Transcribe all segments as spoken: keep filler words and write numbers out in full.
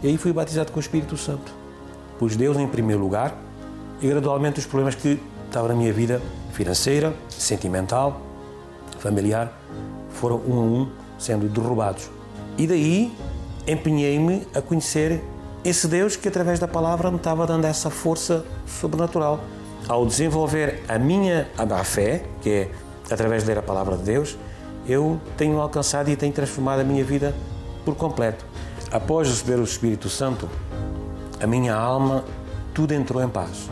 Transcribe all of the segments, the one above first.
E aí fui batizado com o Espírito Santo. Pus Deus em primeiro lugar e gradualmente os problemas que estavam na minha vida financeira, sentimental, familiar, foram um a um sendo derrubados. E daí empenhei-me a conhecer esse Deus que através da palavra me estava dando essa força sobrenatural. Ao desenvolver a minha a fé, que é através de ler a palavra de Deus, eu tenho alcançado e tenho transformado a minha vida por completo. Após receber o Espírito Santo, a minha alma, tudo entrou em paz.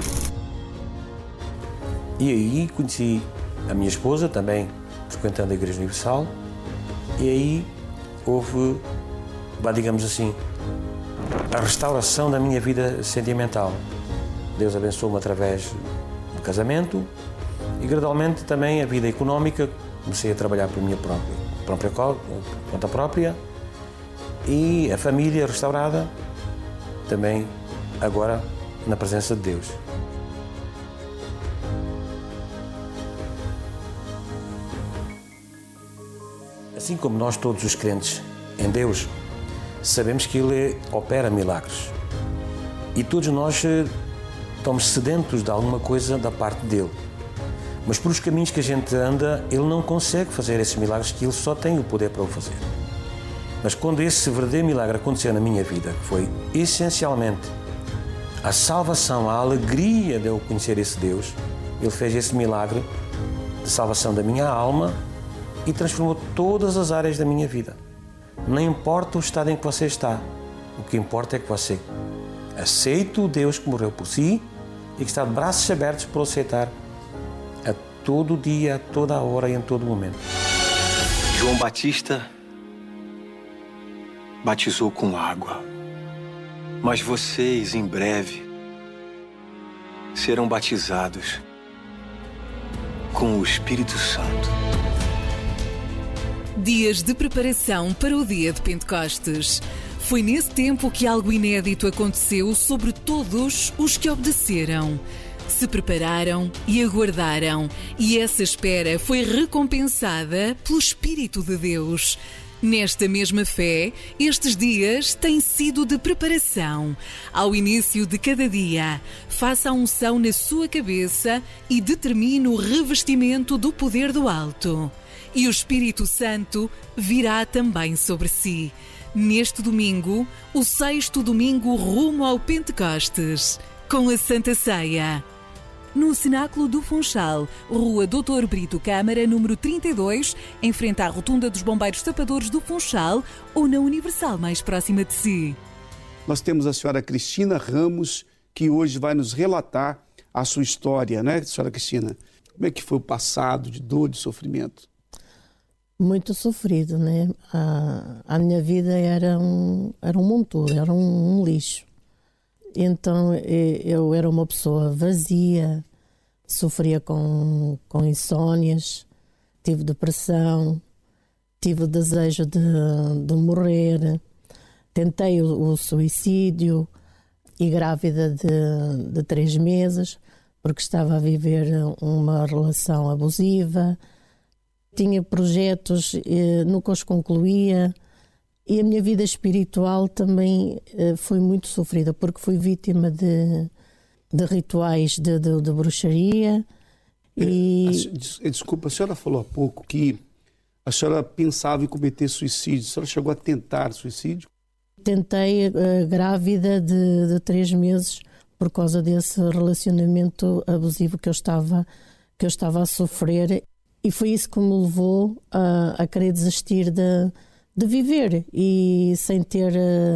E aí conheci a minha esposa, também frequentando a Igreja Universal, e aí houve, digamos assim, a restauração da minha vida sentimental. Deus abençoou-me através do casamento e gradualmente também a vida económica. Comecei a trabalhar por minha própria, própria conta própria e a família restaurada também agora na presença de Deus. Assim como nós todos os crentes em Deus, sabemos que Ele opera milagres e todos nós estamos sedentos de alguma coisa da parte dEle. Mas por os caminhos que a gente anda, Ele não consegue fazer esses milagres que Ele só tem o poder para o fazer. Mas quando esse verdadeiro milagre aconteceu na minha vida, que foi essencialmente a salvação, a alegria de eu conhecer esse Deus, Ele fez esse milagre de salvação da minha alma e transformou todas as áreas da minha vida. Não importa o estado em que você está, o que importa é que você aceite o Deus que morreu por si e que está de braços abertos para o aceitar a todo dia, a toda a hora e em todo momento. João Batista batizou com água, mas vocês, em breve, serão batizados com o Espírito Santo. Dias de preparação para o dia de Pentecostes. Foi nesse tempo que algo inédito aconteceu sobre todos os que obedeceram. Se prepararam e aguardaram, e essa espera foi recompensada pelo Espírito de Deus. Nesta mesma fé, estes dias têm sido de preparação. Ao início de cada dia, faça a unção na sua cabeça e determine o revestimento do poder do alto. E o Espírito Santo virá também sobre si. Neste domingo, o sexto domingo rumo ao Pentecostes, com a Santa Ceia. No Cenáculo do Funchal, Rua doutor Brito Câmara, número trinta e dois, em frente à Rotunda dos Bombeiros Tapadores do Funchal, ou na Universal mais próxima de si. Nós temos a senhora Cristina Ramos, que hoje vai nos relatar a sua história, né, senhora Cristina? Como é que foi o passado de dor, de sofrimento? Muito sofrido, né? A, a minha vida era um, era um monturo, era um, um lixo. Então eu era uma pessoa vazia, sofria com, com insónias, tive depressão, tive o desejo de, de morrer, tentei o, o suicídio e grávida de, de três meses, porque estava a viver uma relação abusiva, tinha projetos, eh, nunca os concluía. E a minha vida espiritual também uh, foi muito sofrida, porque fui vítima de, de rituais de, de, de bruxaria. E... A, desculpa, a senhora falou há pouco que a senhora pensava em cometer suicídio. A senhora chegou a tentar suicídio? Tentei, uh, grávida de, de três meses, por causa desse relacionamento abusivo que eu estava, que eu estava a sofrer. E foi isso que me levou a, a querer desistir de... de viver e sem ter,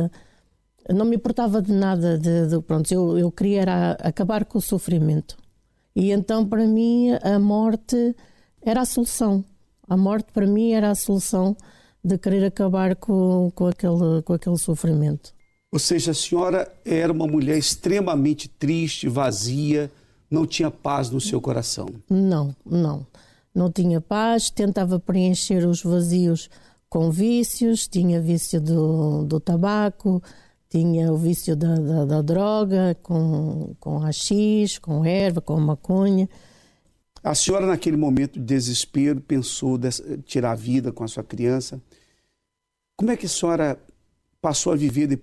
não me importava de nada, de, de, pronto, eu, eu queria era acabar com o sofrimento. E então para mim a morte era a solução, a morte para mim era a solução de querer acabar com, com, aquele, com aquele sofrimento. Ou seja, a senhora era uma mulher extremamente triste, vazia, não tinha paz no seu coração? Não, não, não tinha paz, tentava preencher os vazios com vícios, tinha vício do, do tabaco, tinha o vício da, da, da droga, com, com haxixe, com erva, com maconha. A senhora, naquele momento de desespero, pensou em tirar a vida com a sua criança. Como é que a senhora passou a viver depois?